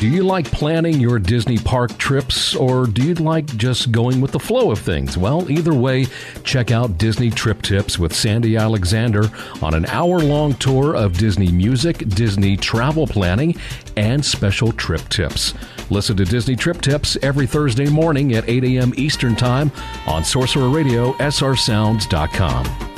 Do you like planning your Disney park trips, or do you like just going with the flow of things? Well, either way, check out Disney Trip Tips with Sandy Alexander on an hour-long tour of Disney music, Disney travel planning, and special trip tips. Listen to Disney Trip Tips every Thursday morning at 8 a.m. Eastern Time on Sorcerer Radio, srsounds.com.